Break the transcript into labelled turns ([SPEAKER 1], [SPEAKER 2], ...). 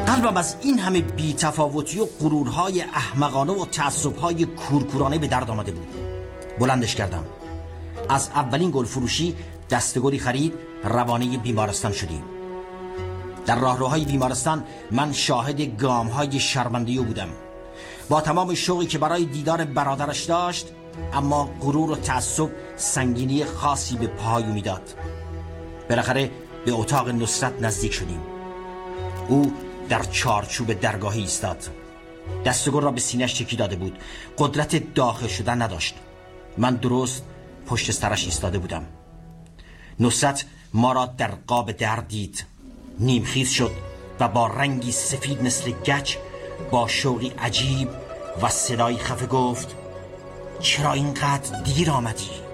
[SPEAKER 1] قلبم از این همه بی‌تفاوتی و غرورهای احمقانه و تعصبهای کورکورانه به درد آمده بود. بلندش کردم. از اولین گل فروشی دستگلی خرید، روانه بیمارستان شدیم. در راهروهای بیمارستان من شاهد گام‌های شرمنده او بودم. با تمام شوقی که برای دیدار برادرش داشت، اما غرور و تعصب سنگینی خاصی به پاهای میداد. بالاخره به اتاق نصرت نزدیک شدیم. او در چارچوب درگاهی ایستاد. دستگل را به سینه‌اش تکی داده بود. قدرت داخل شدن نداشت. من درست پشت سرش ایستاده بودم. نصرت ما را در قاب در دید. نیمخیز شد و با رنگی سفید مثل گچ، با شوقی عجیب و صدایی خفه گفت: چرا اینقدر دیر آمدی؟